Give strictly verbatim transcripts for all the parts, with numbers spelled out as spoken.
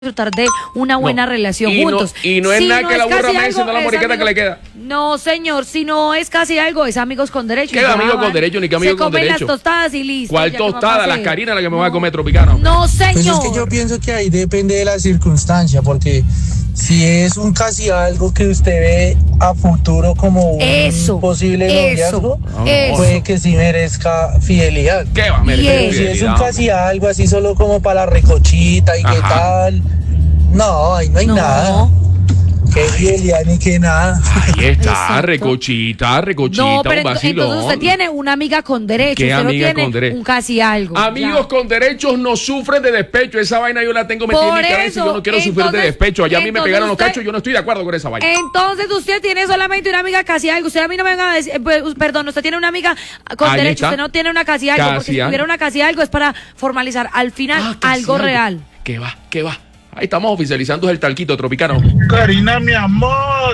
disfrutar de una buena no. relación y juntos. No, y no es si nada no que es la burra me algo, la moriqueta amigo, que le queda. No, señor, si no es casi algo, es amigos con derecho. ¿Qué amigo con derecho ni qué amigo con derecho? Se comen las tostadas y listo. ¿Cuál tostada? Las Karina la que me no. va a comer Tropicana. No, señor. Pues es que yo pienso que ahí depende de la circunstancia, porque si es un casi algo que usted ve a futuro como un eso, posible noviazgo, eso, puede eso. que sí merezca fidelidad. ¿Qué va a merecer Pero fidelidad? si es un casi algo así solo como para la recochita y Ajá. qué tal, no, ahí no hay no. nada. Qué fidelidad ni qué nada. Ahí está, Exacto. recochita, recochita, No, pero un vacilón. entonces usted tiene una amiga con derecho. ¿Qué usted amiga no tiene con derecho? un casi algo. Amigos ya. con derechos no sufren de despecho. Esa vaina yo la tengo metida Por en mi cabeza y eso, yo no quiero sufrir de entonces- despecho. Allá a mí me entonces pegaron los usted- cachos, yo no estoy de acuerdo con esa vaina. Entonces usted tiene solamente una amiga casi algo. Usted a mí no me venga a decir, eh, pues, perdón, usted tiene una amiga con Ahí derecho, está. usted no tiene una casi algo, Casi porque si algo. tuviera una casi algo es para formalizar al final Ah, casi algo real. ¿Qué va? ¿Qué va? Ahí estamos oficializando el talquito Tropicano. Karina, mi amor.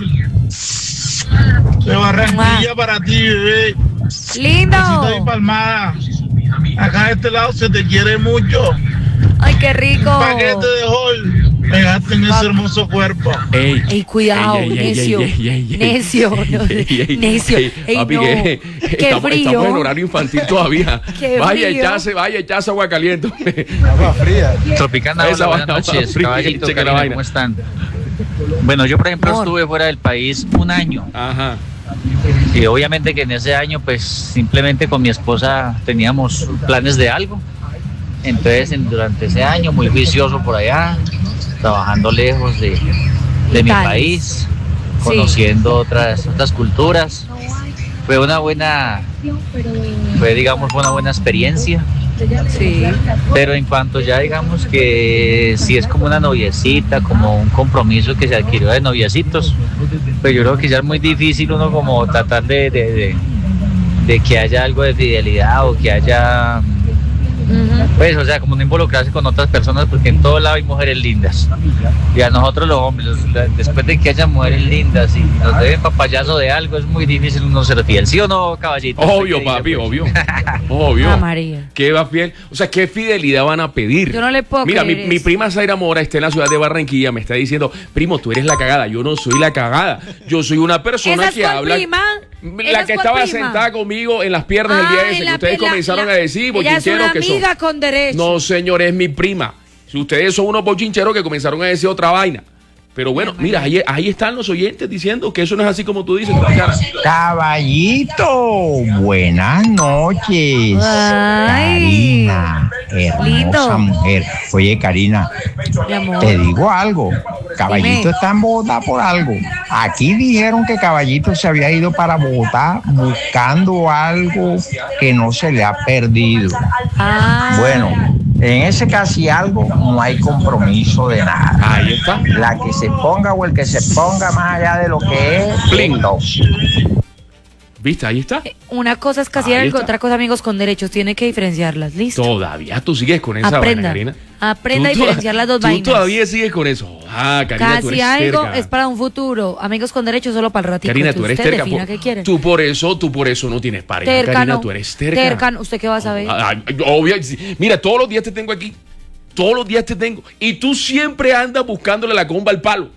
De Barranquilla para ti, bebé. Lindo. Besito y palmada. Acá de este lado se te quiere mucho. Ay, qué rico. Un paquete de hall. Pegaste en ese hermoso cuerpo. Ey, Ey, cuidado, ey, ey, ey, necio. ey, ey, ey, ey. Necio, no, Ey, ey, necio. ey, Ey, papi, no. que Qué estamos, frío. estamos en horario infantil todavía. Qué vaya, frío. echarse, vaya, echarse agua caliente. Agua fría. Tropicana, Esa hola, buenas vaina, noches, fría, caballito, checa la Karina, vaina. ¿cómo están? Bueno, yo por ejemplo Amor. estuve fuera del país un año Ajá. y obviamente que en ese año pues simplemente con mi esposa teníamos planes de algo. Entonces en- durante ese año muy juicioso por allá, trabajando lejos de, de mi Tales. país, conociendo otras, otras culturas. Fue una buena, fue digamos una buena experiencia. Sí. Pero en cuanto ya digamos que si es como una noviecita, como un compromiso que se adquirió de noviecitos, pues yo creo que ya es muy difícil uno como tratar de, de, de, de que haya algo de fidelidad o que haya, Ujú. pues o sea, como no involucrarse con otras personas porque en todo lado hay mujeres lindas. Y a nosotros los hombres, los- la- después de que haya mujeres lindas y nos deben papayazo de algo, es muy difícil uno ser fiel. ¿Sí o no, caballito? Obvio, ¿Usted qué papi, dice, pues? obvio. Obvio. Ah, María. ¿Qué va fiel? O sea, ¿qué fidelidad van a pedir? Yo no le puedo Mira, mi, creer mi eso. prima Zaira Mora está en la ciudad de Barranquilla, me está diciendo, primo, tú eres la cagada. Yo no soy la cagada. Yo soy una persona ¿Esa es que cuál habla. prima? ¿Esa La es que cuál estaba prima? sentada conmigo en las piernas el día Ay, ese, que la- ustedes la- comenzaron la- a decir, ella es bochincheros una que son. amiga con derecho. No, señor, es mi prima. Si ustedes son unos bochincheros que comenzaron a decir otra vaina. Pero bueno, mira, ahí, ahí están los oyentes diciendo que eso no es así como tú dices. Tropicana. Caballito, buenas noches. Ay. Karina, hermosa Lindo. mujer. Oye, Karina, Mi amor. te digo algo. Caballito Dime. está en Bogotá por algo. Aquí dijeron que Caballito se había ido para Bogotá buscando algo que no se le ha perdido. Ah. Bueno, en ese casi algo no hay compromiso de nada. Ahí está. La que se ponga o el que se ponga más allá de lo que es, Bling. entonces. ¿Viste? Ahí está. Una cosa es casi Ahí algo, está. otra cosa amigos con derechos. Tiene que diferenciarlas. Listo. Todavía tú sigues con esa Aprenda. vaina, Karina. Aprenda a Tú toda- diferenciar las dos tú vainas. todavía sigues con eso. Ah, Karina, tú Casi eres algo terca. es para un futuro. Amigos con derechos solo para el ratito. Karina, tú Entonces eres usted terca. defina por- qué quiere. Tú por eso, tú por eso no tienes pareja. Terca, Karina, no. tú eres terca. Terca, no. ¿Usted qué va a saber? Ah, ah, obvio, sí. Mira, todos los días te tengo aquí. Todos los días te tengo. Y tú siempre andas buscándole la comba al palo.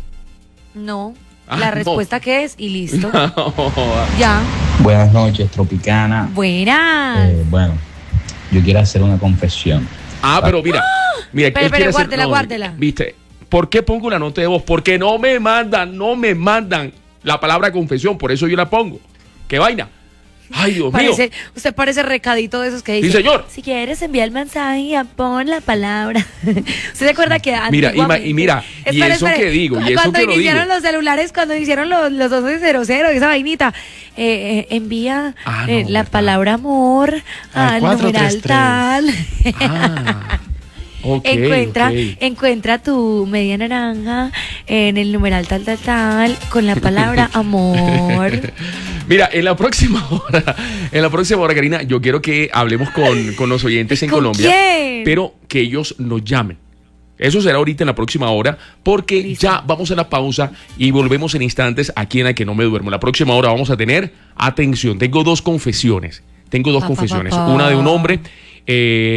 No. Ah, La no. respuesta que es y listo. Ya. Buenas noches, Tropicana. Buena. Eh, bueno, yo quiero hacer una confesión. Ah, pero mira. Mira, Espera, él quiere espera, hacer- guárdela, guárdela. Viste, ¿por qué pongo la nota de voz? Porque no me mandan, no me mandan la palabra confesión. Por eso yo la pongo. ¿Qué vaina? Ay, Dios mío. Parece, usted parece recadito de esos que dice. Sí, señor. Si quieres enviar el mensaje, pon la palabra. ¿Usted se acuerda que Mira, y ma- antiguamente- y mira, y Espere, eso espere. que digo, y Cu- eso cuando que lo iniciaron digo. los celulares, cuando hicieron los, los doce cero cero, esa vainita, eh, eh, envía Ah, eh, no, la verdad. palabra amor Al al cuatro numeral tres tres. tal. Ah, ok, encuentra, ok. encuentra tu media naranja en el numeral tal, tal, tal, con la palabra amor. Mira, en la próxima hora, en la próxima hora, Karina, yo quiero que hablemos con, con los oyentes en ¿Con Colombia, quién? pero que ellos nos llamen. Eso será ahorita en la próxima hora, porque Listo. ya vamos a la pausa y volvemos en instantes aquí en La Que No Me Duermo. En la próxima hora vamos a tener, atención, tengo dos confesiones. Tengo dos Pa, pa, confesiones. pa, pa. Una de un hombre, eh,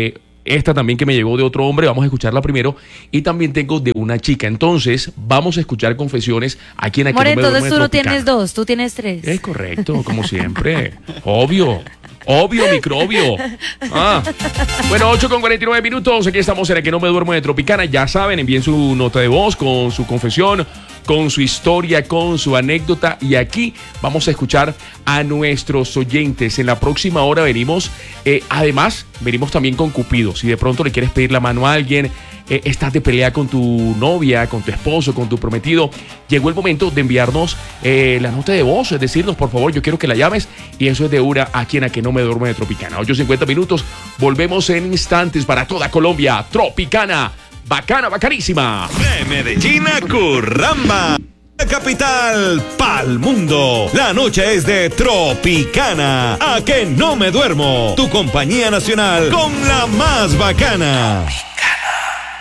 esta también que me llegó de otro hombre, vamos a escucharla primero, y también tengo de una chica. Entonces, vamos a escuchar confesiones aquí en Aquí More, no me entonces duermo tú no Tropicana. tienes dos, tú tienes tres. Es correcto, como siempre. Obvio. Obvio, microbio. Ah. Bueno, ocho con cuarenta y nueve minutos. Aquí estamos en el que no me duermo de Tropicana. Ya saben, envíen su nota de voz con su confesión, con su historia, con su anécdota. Y aquí vamos a escuchar a nuestros oyentes. En la próxima hora venimos, eh, además, venimos también con Cupido. Si de pronto le quieres pedir la mano a alguien, eh, estás de pelea con tu novia, con tu esposo, con tu prometido, llegó el momento de enviarnos eh, la nota de voz, es decirnos, por favor, yo quiero que la llames, y eso es de una aquí en A Que No Me Duermo de Tropicana. ocho cincuenta minutos, volvemos en instantes para toda Colombia. Tropicana, bacana, bacanísima. De Medellín a Curramba, la capital pa'l mundo. La noche es de Tropicana. A Que No Me Duermo, tu compañía nacional con la más bacana.